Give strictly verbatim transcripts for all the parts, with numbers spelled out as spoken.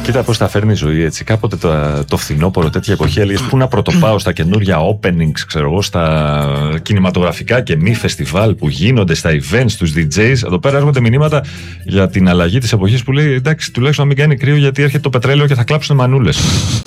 Κοίτα πώς τα φέρνει η ζωή έτσι. Κάποτε το, το φθινόπωρο, τέτοια εποχή, έλεγες πού να πρωτοπάω στα καινούρια openings, ξέρω εγώ, στα κινηματογραφικά και μη φεστιβάλ που γίνονται, στα events, στους ντι τζέις. Εδώ πέρα έρχονται μηνύματα για την αλλαγή της εποχής που λέει εντάξει, τουλάχιστον να μην κάνει κρύο γιατί έρχεται το πετρέλαιο και θα κλάψουν μανούλες.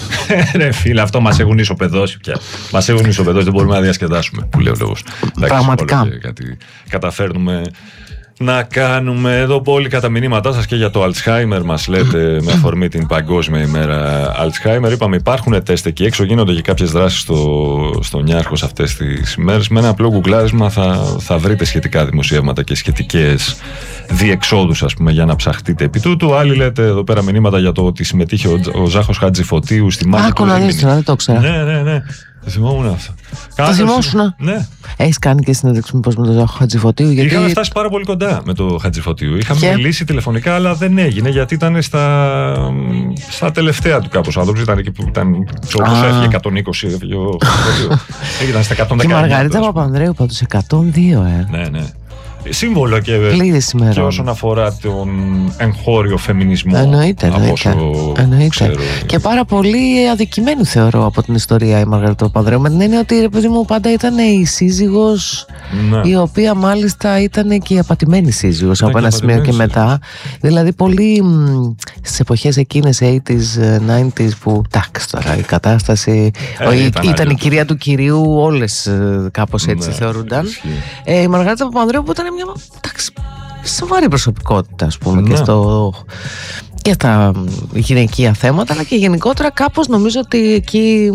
Ρε φίλε, αυτό μας έχουν ισοπεδώσει πια. Μας έχουν ισοπεδώσει, δεν μπορούμε να διασκεδάσουμε. Που λέει ο λόγος. Πραγματικά. Κάτι καταφέρνουμε να κάνουμε. Εδώ πολύ κατά μηνύματά σας και για το Alzheimer μας λέτε με αφορμή την Παγκόσμια ημέρα Alzheimer. Είπαμε υπάρχουν τεστ εκεί έξω, γίνονται και κάποιες δράσεις στο, στο Νιάρχος αυτές τις ημέρες. Με ένα απλό γκουγκλάρισμα θα, θα βρείτε σχετικά δημοσιεύματα και σχετικές διεξόδους, ας πούμε, για να ψαχτείτε επί τούτου. Άλλοι λέτε εδώ πέρα μηνύματα για το ότι συμμετείχε ο, ο Ζάχος Χατζηφωτίου στη μάχη. Άκου να δεις, δεν το ξέρα. Ναι, ναι, ναι. Το θυμόμουν αυτό. Το θυμόσουνα. Ναι. Έχεις κάνει και συνέντευξη μήπως με τον Ζάχο Χατζηφωτίου? Γιατί... Είχαμε φτάσει πάρα πολύ κοντά με τον Χατζηφωτίου. Είχαμε και... μιλήσει τηλεφωνικά, αλλά δεν έγινε γιατί ήταν στα, στα τελευταία του κάπως. Άνθρωπος ήταν εκεί που ήταν. Όπως έφυγε εκατόν είκοσι. Έφυγε ο Χατζηφωτίου. Ήταν στα εκατόν δεκαεννιά. Και η Μαργαρίτα Παπανδρέου πάντως εκατόν δύο, ε. Ναι, ναι. Σύμβολο και, και όσον αφορά τον εγχώριο φεμινισμό. Εννοείται, εννοείται. εννοείται. Και πάρα πολύ αδικημένη θεωρώ από την ιστορία η Μαργαρίτα Παπανδρέου, με την έννοια ότι ρε παιδί μου πάντα ήταν η σύζυγος, ναι, η οποία μάλιστα ήταν και η απατημένη σύζυγος από ένα σημείο και μετά. Δηλαδή πολύ στις εποχές εκείνες ογδόντα, ενενήντα που τάξη τώρα η κατάσταση ε, η, ήταν, ήταν η κυρία του κυρίου, όλες κάπως έτσι, ναι, θεωρούνταν. ε, Η Μαργαρίτα Παπανδρέου που ήταν μια εντάξει, σοβαρή προσωπικότητα, ας πούμε, ναι, και, στο, και στα γυναικεία θέματα, αλλά και γενικότερα κάπως νομίζω ότι εκεί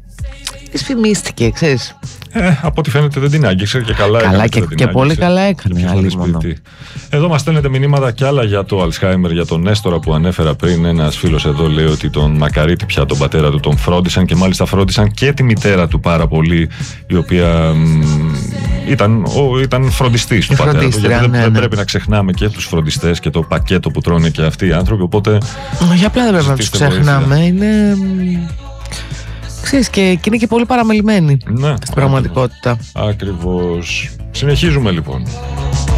της φημίστηκε, ξέρεις. Ε, από ό,τι φαίνεται δεν την άγγιξε και καλά, καλά έκανε. Και, και, και πολύ καλά έκανε. Εδώ μας στέλνετε μηνύματα κι άλλα για το Alzheimer, για τον Νέστορα που ανέφερα πριν. Ένας φίλος εδώ λέει ότι τον Μακαρίτη πια, τον πατέρα του, τον φρόντισαν και μάλιστα φρόντισαν και τη μητέρα του πάρα πολύ, η οποία μ, ήταν, ο, ήταν φροντιστής του πατέρα του. Γιατί ναι, δεν, ναι. δεν πρέπει να ξεχνάμε και τους φροντιστές και το πακέτο που τρώνε και αυτοί οι άνθρωποι. Οπότε. Όχι απλά δεν πρέπει να τους ξεχνάμε. Είναι. Ξέρεις, και, και είναι και πολύ παραμελημένοι, ναι, στην πραγματικότητα. Ακριβώς. Συνεχίζουμε λοιπόν.